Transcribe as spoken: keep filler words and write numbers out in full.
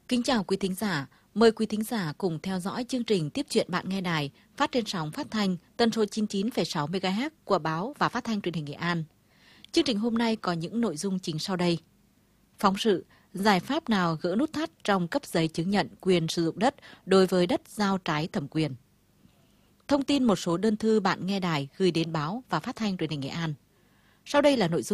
Kính chào quý thính giả, mời quý thính giả cùng theo dõi chương trình Tiếp chuyện bạn nghe đài phát trên sóng phát thanh tần số chín mươi chín phẩy sáu mê ga héc của báo và phát thanh truyền hình Nghệ An. Chương trình hôm nay có những nội dung chính sau đây. Phóng sự, giải pháp nào gỡ nút thắt trong cấp giấy chứng nhận quyền sử dụng đất đối với đất giao trái thẩm quyền. Thông tin một số đơn thư bạn nghe đài gửi đến báo và phát thanh truyền hình Nghệ An. Sau đây là nội dung